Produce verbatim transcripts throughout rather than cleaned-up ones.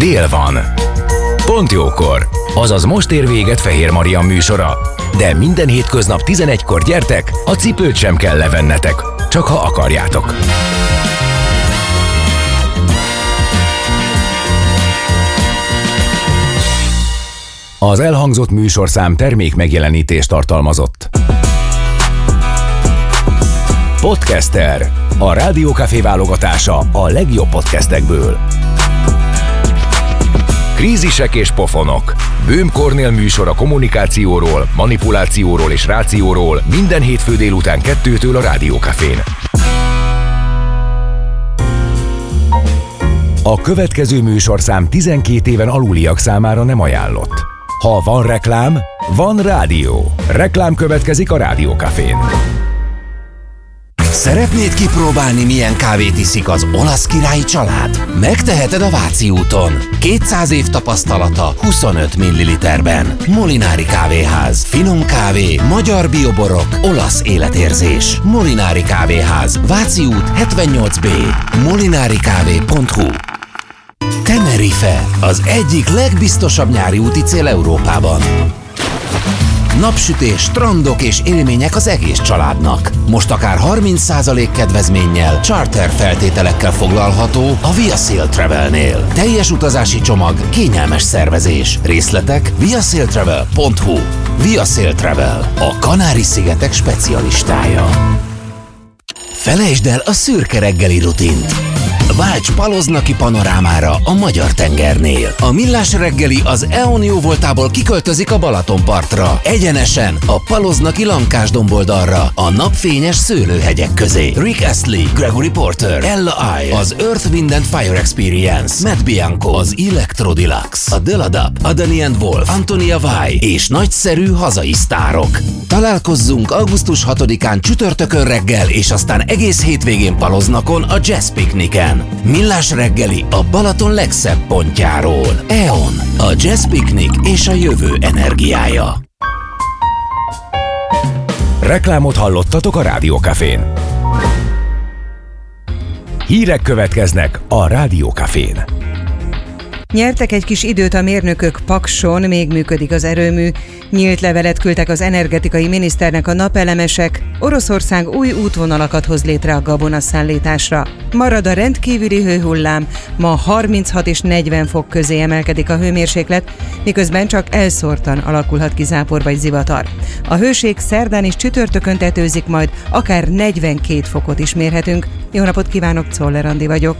Dél van. Pont jókor. Azaz most ér véget Fehér Marian műsora. De minden hétköznap tizenegykor gyertek, a cipőt sem kell levennetek. Csak ha akarjátok. Az elhangzott műsorszám termék megjelenítést tartalmazott. Podcaster. A Rádiókafé válogatása a legjobb podcastekből. Krízisek és pofonok. Böhm Kornél műsor a kommunikációról, manipulációról és rációról minden hétfő délután kettőtől a Rádiókafén. A következő műsorszám tizenkét éven aluliak számára nem ajánlott. Ha van reklám, van rádió. Reklám következik a Rádiókafén. Szeretnéd kipróbálni, milyen kávét iszik az olasz királyi család? Megteheted a Váci úton. kétszáz év tapasztalata huszonöt milliliterben. Molinári kávéház. Finom kávé, magyar bioborok, olasz életérzés. Molinári kávéház. Váci út hetvennyolc B. molinarikávé pont hu. Tenerife. Az egyik legbiztosabb nyári úti cél Európában. Napsütés, strandok és élmények az egész családnak. Most akár harminc százalék kedvezménnyel, charter feltételekkel foglalható a ViaSail Travelnél. Teljes utazási csomag, kényelmes szervezés. Részletek viasailtravel pont hu. ViaSail Travel, a Kanári-szigetek specialistája. Felejtsd el a szürke reggeli rutint. Válts paloznaki panorámára a Magyar-tengernél. A Millás reggeli az é o en jóvoltából kiköltözik a Balatonpartra. Egyenesen a paloznaki Lankás-domboldalra, a napfényes szőlőhegyek közé. Rick Astley, Gregory Porter, Ella I, az Earth, Wind and Fire Experience, Matt Bianco, az Electro Deluxe, a Deladap, Adani and Wolf, Antonia Vai és nagyszerű hazai sztárok. Találkozzunk augusztus hatodikán csütörtökön reggel, és aztán egész hétvégén Paloznakon a Jazz Picnicen. Millás reggeli a Balaton legszebb pontjáról. é o en, a Jazz Picnic és a jövő energiája. Reklámot hallottatok a Rádiókafén. Hírek következnek a Rádiókafén. Nyertek egy kis időt a mérnökök Pakson, még működik az erőmű. Nyílt levelet küldtek az energetikai miniszternek a napelemesek. Oroszország új útvonalakat hoz létre a gabonaszállításra. Marad a rendkívüli hőhullám, ma harminchat és negyven fok közé emelkedik a hőmérséklet, miközben csak elszórtan alakulhat ki zápor vagy zivatar. A hőség szerdán és csütörtökön tetőzik, majd akár negyvenkét fokot is mérhetünk. Jó napot kívánok, Czoller Andi vagyok.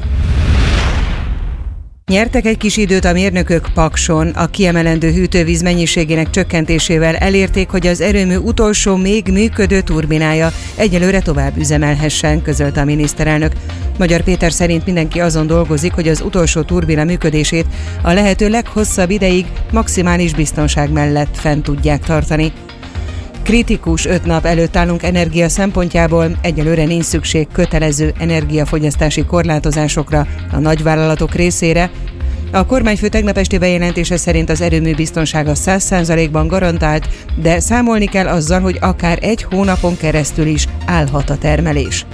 Nyertek egy kis időt a mérnökök Pakson, a kiemelendő hűtővíz mennyiségének csökkentésével elérték, hogy az erőmű utolsó még működő turbinája egyelőre tovább üzemelhessen, közölte a miniszterelnök. Magyar Péter szerint mindenki azon dolgozik, hogy az utolsó turbina működését a lehető leghosszabb ideig maximális biztonság mellett fent tudják tartani. Kritikus öt nap előtt állunk energia szempontjából, egyelőre nincs szükség kötelező energiafogyasztási korlátozásokra a nagyvállalatok részére. A kormányfő tegnap esti bejelentése szerint az erőmű biztonsága száz százalékban garantált, de számolni kell azzal, hogy akár egy hónapon keresztül is állhat a termelés.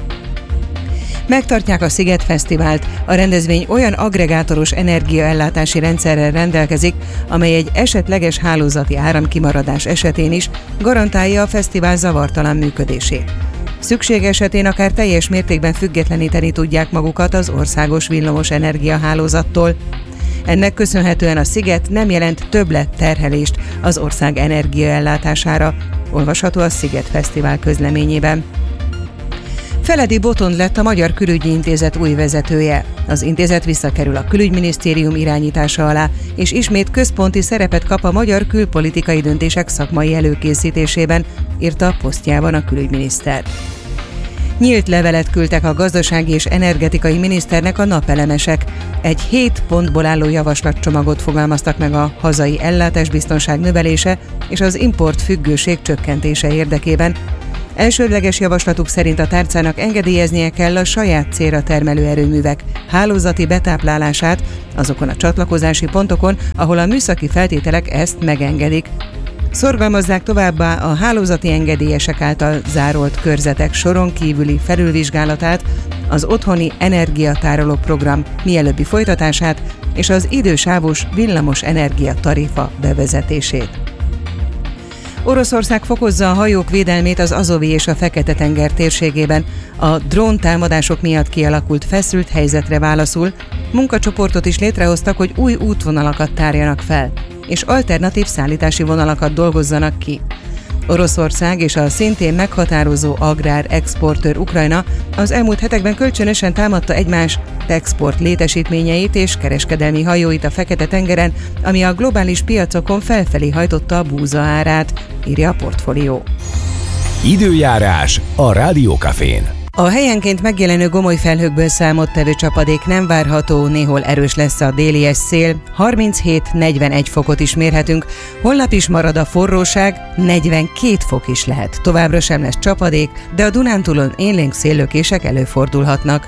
Megtartják a Sziget Fesztivált. A rendezvény olyan aggregátoros energiaellátási rendszerrel rendelkezik, amely egy esetleges hálózati áramkimaradás esetén is garantálja a fesztivál zavartalan működését. Szükség esetén akár teljes mértékben függetleníteni tudják magukat az országos villamos energiahálózattól. Ennek köszönhetően a sziget nem jelent többlet terhelést az ország energiaellátására, olvasható a Sziget Fesztivál közleményében. Feledi Botond lett a Magyar Külügyi Intézet új vezetője. Az intézet visszakerül a Külügyminisztérium irányítása alá, és ismét központi szerepet kap a magyar külpolitikai döntések szakmai előkészítésében, írta a posztjában a külügyminiszter. Nyílt levelet küldtek a gazdasági és energetikai miniszternek a napelemesek. Egy hét pontból álló javaslatcsomagot fogalmaztak meg a hazai ellátásbiztonság növelése és az import függőség csökkentése érdekében. Elsődleges javaslatuk szerint a tárcának engedélyeznie kell a saját célra termelő erőművek hálózati betáplálását azokon a csatlakozási pontokon, ahol a műszaki feltételek ezt megengedik. Szorgalmazzák továbbá a hálózati engedélyesek által zárolt körzetek soron kívüli felülvizsgálatát, az otthoni energiatároló program mielőbbi folytatását és az idősávos villamos energia tarifa bevezetését. Oroszország fokozza a hajók védelmét az Azovi és a Fekete-tenger térségében. A dróntámadások miatt kialakult feszült helyzetre válaszul munkacsoportot is létrehoztak, hogy új útvonalakat tárjanak fel, és alternatív szállítási vonalakat dolgozzanak ki. Oroszország és a szintén meghatározó agrár-exportőr Ukrajna az elmúlt hetekben kölcsönösen támadta egymás export létesítményeit és kereskedelmi hajóit a Fekete-tengeren, ami a globális piacokon felfelé hajtotta a búza árát, írja a Portfólió. Időjárás a Rádiókafén. A helyenként megjelenő gomoly felhőkből számottevő csapadék nem várható, néhol erős lesz a délies szél, harminchét-negyvenegy fokot is mérhetünk, holnap is marad a forróság, negyvenkét fok is lehet. Továbbra sem lesz csapadék, de a Dunántúlon élénk széllökések előfordulhatnak.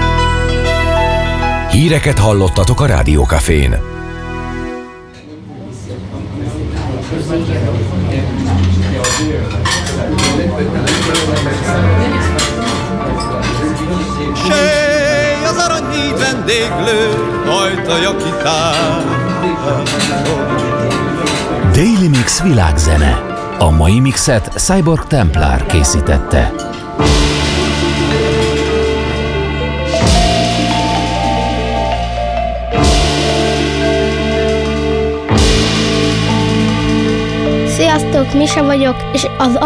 Híreket hallottatok a Rádiókafén. Sej az arany vendéglő, ajtaja kitár. Daily Mix világzene. A mai mixet Cyborg Templár készítette. Sziasztok, Misa vagyok, és az